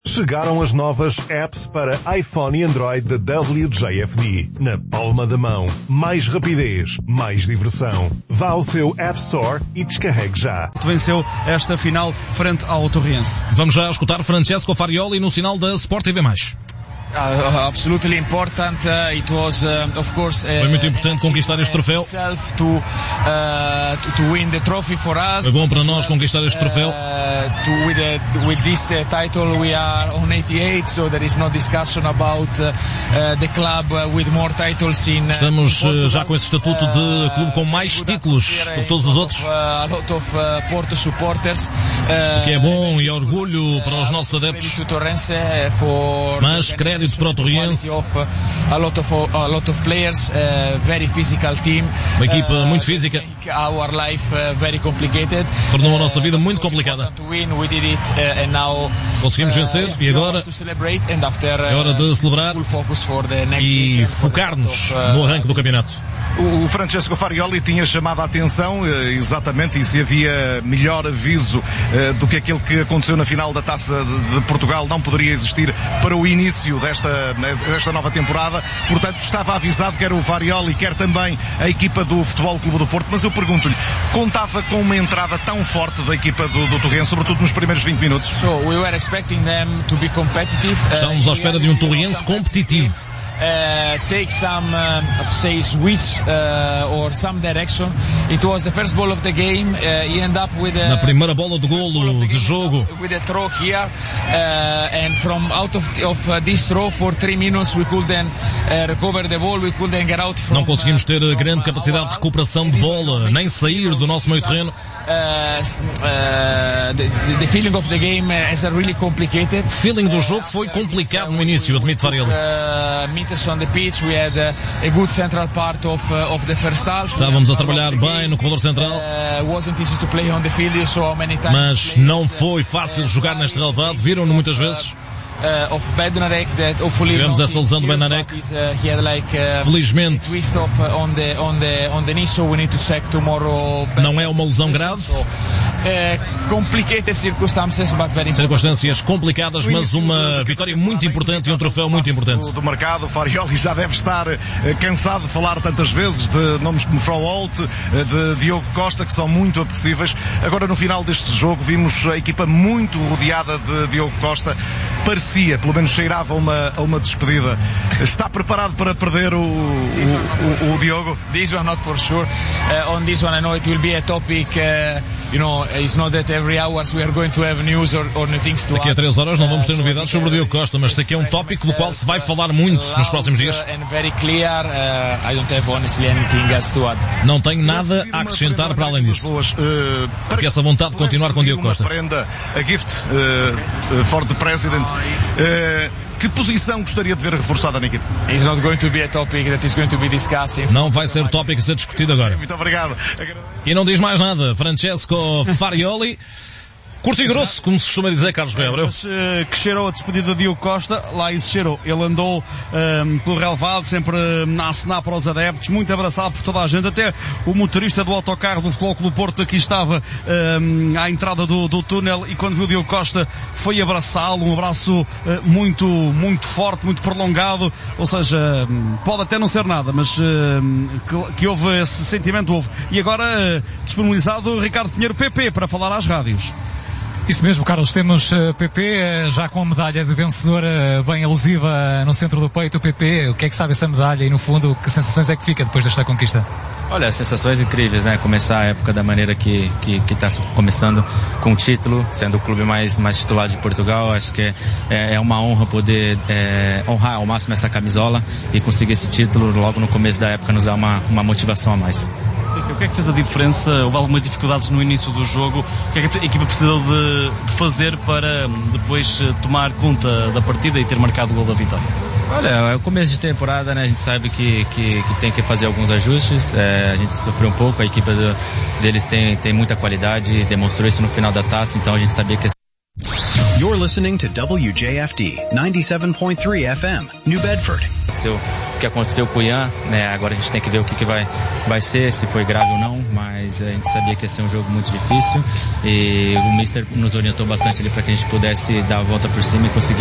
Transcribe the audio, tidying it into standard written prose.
Chegaram as novas apps para iPhone e Android da WJFD. Na palma da mão. Mais rapidez, mais diversão. Vá ao seu App Store e descarregue já. Venceu esta final frente ao Torriense. Vamos já escutar Francesco Farioli no sinal da Sport TV+. Absolutely important. It was, of course, foi muito importante conquistar este troféu. To win the trophy for us. Foi bom para nós conquistar este troféu. With this title we are on 88, so there is no discussion about the club with more titles in. Estamos já com esse estatuto de clube com mais títulos do que todos os outros. A lot of Porto supporters. O que é bom e orgulho para os nossos adeptos. Mas crédito para o Torriense. A lot of players, very physical team. Uma equipa muito física. Our life very complicated. Tornou a nossa vida muito complicada. Conseguimos vencer e agora é hora de celebrar e focar-nos no arranque do campeonato. O Francesco Farioli tinha chamado a atenção exatamente, e se havia melhor aviso do que aquele que aconteceu na final da Taça de Portugal não poderia existir para o início desta nova temporada. Portanto, estava avisado, quer o Farioli, quer também a equipa do Futebol Clube do Porto. Mas eu pergunto-lhe, contava com uma entrada tão forte da equipa do Torriense, sobretudo nos primeiros 20 minutos? Estávamos à espera de um Torriense competitivo. Take some switch or some direction. It was the first ball of the game. He ended up with na primeira bola de golo de jogo. With a throw here, and from out of this throw for 3 minutes we couldn't recover the ball. We couldn't get out from. Não conseguimos ter grande capacidade de recuperação de bola, nem sair do nosso meio terreno. The feeling of the game is really complicated. O feeling do jogo foi complicado no início, admito Farioli. On the pitch, we had a good central part of the first half. Estávamos a trabalhar bem no corredor central. Wasn't easy to play on the field, you saw many times. Mas não foi fácil jogar neste relevado, viram-no muitas vezes. Tivemos essa lesão de Bednarek. Felizmente não é uma lesão grave. Circunstâncias complicadas, mas uma vitória muito importante e um troféu muito importante. Do mercado, o Farioli já deve estar cansado de falar tantas vezes de nomes como Frau Holt, de Diogo Costa, que são muito apetecíveis. Agora, no final deste jogo, vimos a equipa muito rodeada de Diogo Costa. Parecia, pelo menos cheirava a uma despedida. Está preparado para perder o Diogo? This one not for sure. On this one I know it will be a topic, it's not that every hours we are going to have news or new things to add. Daqui a 3 horas não vamos ter novidades sobre o Diogo Costa, mas sei que é um tópico do qual se vai falar muito nos próximos dias. And very clear, I don't have honestly anything else to add. Não tenho nada a acrescentar para além disso. Porque essa vontade de continuar com o Diogo Costa. A gift for the president. Que posição gostaria de ver reforçada na equipe? It's not going to be a topic that is going to be discussed. Não vai ser tópico a ser discutido agora. Muito obrigado. E não diz mais nada, Francesco Farioli. Curto e grosso, como se costuma dizer, Carlos Reabreu. Que cheirou a despedida de Diogo Costa, lá isso cheirou. Ele andou pelo relevado, sempre a acenar para os adeptos, muito abraçado por toda a gente, até o motorista do autocarro do Futebol Clube do Porto aqui estava à entrada do túnel, e quando viu o Diogo Costa foi abraçá-lo, um abraço muito, muito forte, muito prolongado, ou seja, pode até não ser nada, mas que houve esse sentimento, houve. E agora disponibilizado Ricardo Pinheiro, PP, para falar às rádios. Isso mesmo, Carlos, temos PP já com a medalha de vencedora bem alusiva no centro do peito. O PP, o que é que sabe essa medalha e, no fundo, que sensações é que fica depois desta conquista? Olha, sensações incríveis, né? Começar a época da maneira que está começando, com o título, sendo o clube mais titular de Portugal. Acho que é uma honra poder honrar ao máximo essa camisola e conseguir esse título logo no começo da época nos dá uma motivação a mais. O que é que fez a diferença? Houve algumas dificuldades no início do jogo. O que é que a equipa precisou de fazer para depois tomar conta da partida e ter marcado o gol da vitória? Olha, é o começo de temporada, né? A gente sabe que tem que fazer alguns ajustes. A gente sofreu um pouco, a equipa deles tem muita qualidade, demonstrou isso no final da taça, então a gente sabia que You're listening to WJFD 97.3 FM, New Bedford. O que aconteceu com o Ian, né? Agora a gente tem que ver o que vai ser, se foi grave ou não, mas a gente sabia que ia ser um jogo muito difícil e o Mister nos orientou bastante ali para que a gente pudesse dar a volta por cima e conseguir